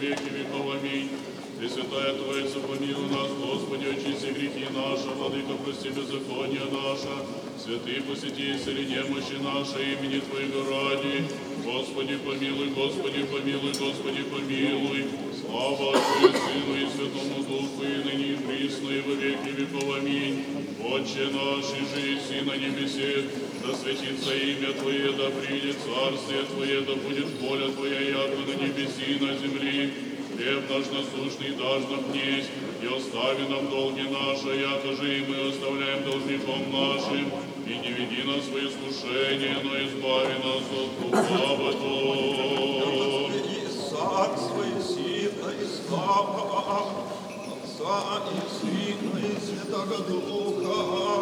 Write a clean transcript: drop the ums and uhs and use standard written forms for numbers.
веки веков. Аминь. Пресвятая Троица, помилуй нас, Господи, очисти грехи наши, Владыка, прости беззаконие наше, святые посети, исцели немощи наши, имени Твоего ради. Господи, помилуй, Господи, помилуй, Господи, помилуй. Слава Отцу и Сыну и Святому Духу, и ныне и присно, и во веки веков. Аминь. Отче наш, иже еси на небесе, да светится имя Твое, да придет царствие Твое, да будет воля Твоя, яко на небеси и на земли. Хлеб наш насущный дашь нам днесь, и остави нам долги наши, яко же и мы оставляем должником нашим, и не веди нас в искушение, но избави нас от лукавого. Царство и сила и слава Отца и Сына и Святого Духа.